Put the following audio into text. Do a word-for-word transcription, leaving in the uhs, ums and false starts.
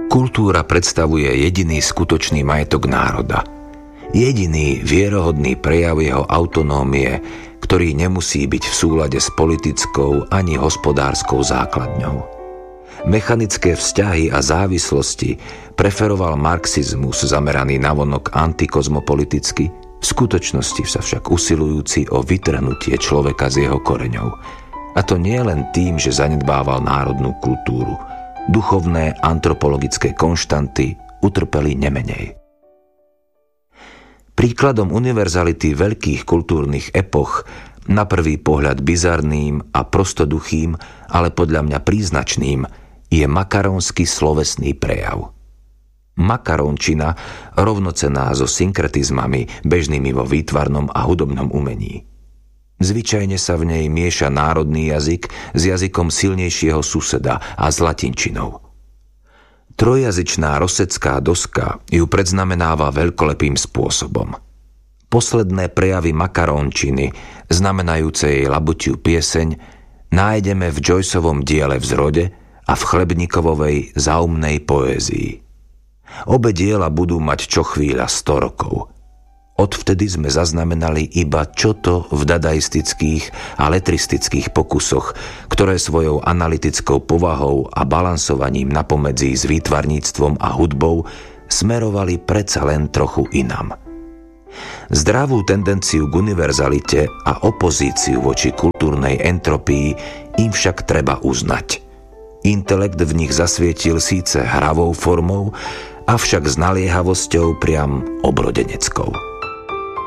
Kultúra predstavuje jediný skutočný majetok národa. Jediný vierohodný prejav jeho autonómie, ktorý nemusí byť v súlade s politickou ani hospodárskou základňou. Mechanické vzťahy a závislosti preferoval marxizmus zameraný navonok antikozmopoliticky, v skutočnosti sa však usilujúci o vytrhnutie človeka z jeho koreňov. A to nie len tým, že zanedbával národnú kultúru. Duchovné antropologické konštanty utrpeli nemenej. Príkladom univerzality veľkých kultúrnych epoch, na prvý pohľad bizarným a prostoduchým, ale podľa mňa príznačným, je makarónsky slovesný prejav. Makarónčina rovnocenná so synkretizmami bežnými vo výtvarnom a hudobnom umení. Zvyčajne sa v nej mieša národný jazyk s jazykom silnejšieho suseda a s latinčinou. Trojjazyčná rosecká doska ju predznamenáva veľkolepým spôsobom. Posledné prejavy makarónčiny, znamenajúce jej labutiu pieseň, nájdeme v Joyceovom diele Vzrode a v Chlebníkovovej zaumnej poézii. Obe diela budú mať čo chvíľa sto rokov. Odvtedy sme zaznamenali iba čoto v dadaistických a letristických pokusoch, ktoré svojou analytickou povahou a balansovaním napomedzi s výtvarníctvom a hudbou smerovali predsa len trochu inam. Zdravú tendenciu k univerzalite a opozíciu voči kultúrnej entropii im však treba uznať. Intelekt v nich zasvietil síce hravou formou, avšak s naliehavosťou priam obrodeneckou.